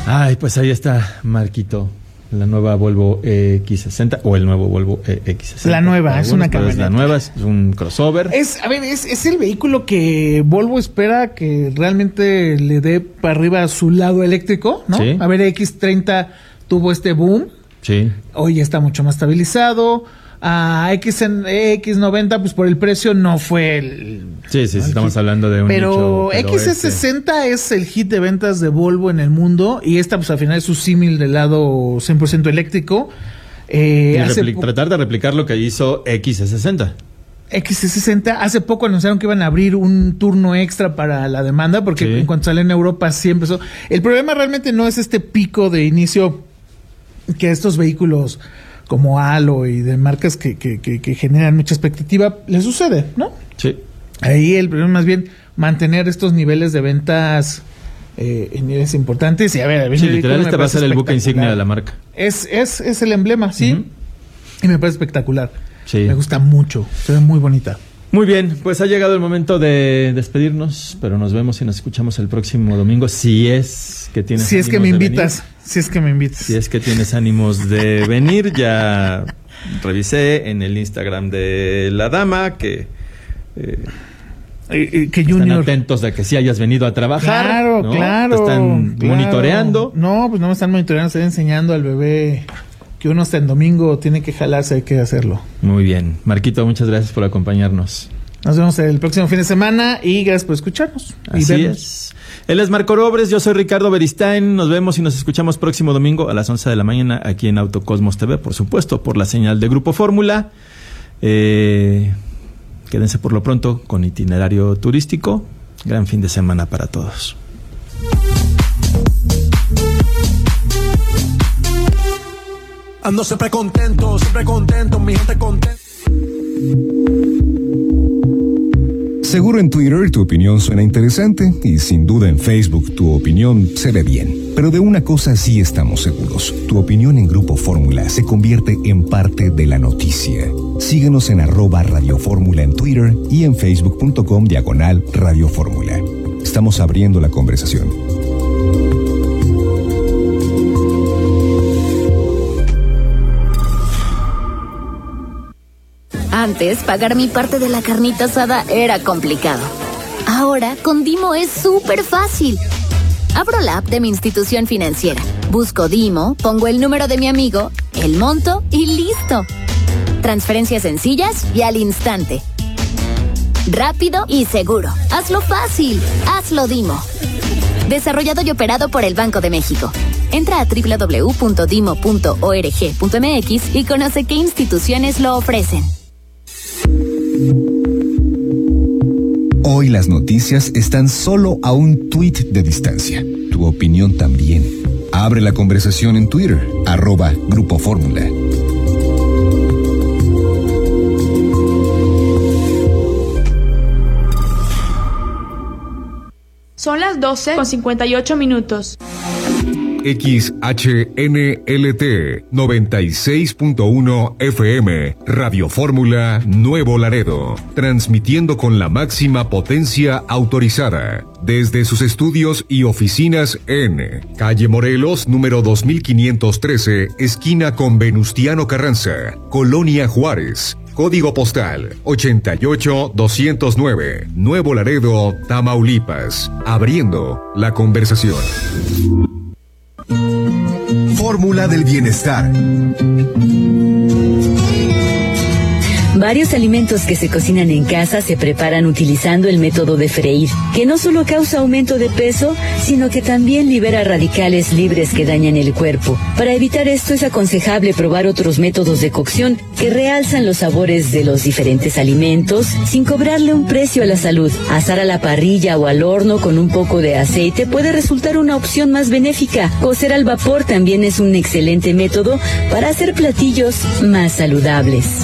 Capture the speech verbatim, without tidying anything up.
Ay, pues ahí está, Marquito. La nueva Volvo X sesenta o el nuevo Volvo X sesenta. La nueva, es una camioneta. Es la nueva, es un crossover. Es, a ver, es, es el vehículo que Volvo espera que realmente le dé para arriba a su lado eléctrico, ¿no? Sí. A ver, X treinta tuvo este boom. Sí. Hoy está mucho más estabilizado. A X, X noventa, pues por el precio no fue el... Sí, sí, sí, estamos hablando de un Pero, nicho, pero X C sesenta este... es el hit de ventas de Volvo en el mundo, y esta pues al final es su símil del lado cien por ciento eléctrico. Eh, y repli- po- tratar de replicar lo que hizo X C sesenta. X C sesenta, hace poco anunciaron que iban a abrir un turno extra para la demanda, porque Sí. en cuanto salió en Europa sí empezó. El problema realmente no es este pico de inicio que estos vehículos como Halo y de marcas que, que, que, que generan mucha expectativa, le sucede, ¿no? Sí. Ahí el problema es más bien mantener estos niveles de ventas eh, en niveles importantes. Y a ver, a ver, Sí, el literal, vehículo este me va a ser parece el buque insignia espectacular. de la marca. Es, es, es el emblema, sí. Uh-huh. Y me parece espectacular. Sí. Me gusta mucho, se ve muy bonita. Muy bien, pues ha llegado el momento de despedirnos, pero nos vemos y nos escuchamos el próximo domingo, si es que tienes Si es que ánimos me de invitas, venir. si es que me invitas. Si es que tienes ánimos de venir, ya revisé en el Instagram de la dama que eh, Eh, eh, que están Junior. atentos de que sí hayas venido a trabajar. Claro, ¿no? claro. Te están claro. monitoreando. No, pues no me están monitoreando, estoy enseñando al bebé que uno hasta en domingo tiene que jalarse, hay que hacerlo. Muy bien. Marquito, muchas gracias por acompañarnos. Nos vemos el próximo fin de semana y gracias por escucharnos. y Así vernos. es. Él es Marco Robres, yo soy Ricardo Beristain. Nos vemos y nos escuchamos próximo domingo a las once de la mañana aquí en Autocosmos T V, por supuesto, por la señal de Grupo Fórmula. Eh, quédense por lo pronto con itinerario turístico. Gran fin de semana para todos. Ando siempre contento, siempre contento, mi gente contenta. Seguro en Twitter tu opinión suena interesante y sin duda en Facebook tu opinión se ve bien. Pero de una cosa sí estamos seguros. Tu opinión en Grupo Fórmula se convierte en parte de la noticia. Síguenos en arroba Radio Fórmula en Twitter y en facebook.com diagonal Radio Fórmula. Estamos abriendo la conversación. Antes, pagar mi parte de la carnita asada era complicado. Ahora, con Dimo es súper fácil. Abro la app de mi institución financiera, busco Dimo, pongo el número de mi amigo, el monto y listo. Transferencias sencillas y al instante. Rápido y seguro. Hazlo fácil. Hazlo Dimo. Desarrollado y operado por el Banco de México. Entra a doble u doble u doble u punto dimo punto org punto m x y conoce qué instituciones lo ofrecen. Hoy las noticias están solo a un tuit de distancia. Tu opinión también. Abre la conversación en Twitter, arroba Grupo Fórmula. Son las doce con cincuenta y ocho minutos. X H N L T noventa y seis punto uno F M, Radio Fórmula Nuevo Laredo, transmitiendo con la máxima potencia autorizada, desde sus estudios y oficinas en Calle Morelos, número dos mil quinientos trece, esquina con Venustiano Carranza, Colonia Juárez. Código postal ochenta y ocho doscientos nueve, Nuevo Laredo, Tamaulipas. Abriendo la conversación. Fórmula del bienestar. Varios alimentos que se cocinan en casa se preparan utilizando el método de freír, que no solo causa aumento de peso, sino que también libera radicales libres que dañan el cuerpo. Para evitar esto es aconsejable probar otros métodos de cocción que realzan los sabores de los diferentes alimentos sin cobrarle un precio a la salud. Asar a la parrilla o al horno con un poco de aceite puede resultar una opción más benéfica. Cocer al vapor también es un excelente método para hacer platillos más saludables.